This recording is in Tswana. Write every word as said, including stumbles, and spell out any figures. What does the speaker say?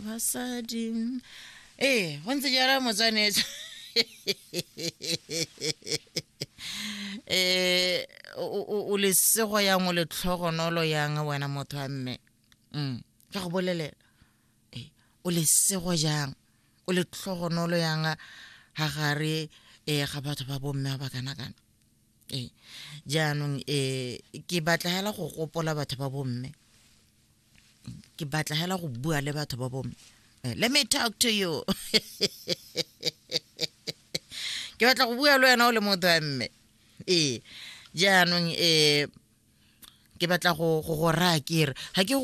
basadi eh go ntse jara motswanetse eh o le sego yang o le tlhogonolo yang wena motho wa mme mm ka go bolelela eh o le sego jang o le tlhogonolo yang ha gare eh ga batho ba bomme ba kana kana eh jaanong eh ke batla hela go gopola batho ba bomme ke batla hela go bua le batho ba bomme let me talk to you ke batla go bua le wena o le motho wa mme eh jaanong eh ke batla go go ra ke re ha ke